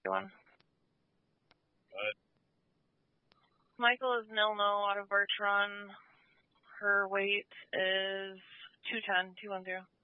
One. Michael is nil-no out of Birch Run. Her weight is 210.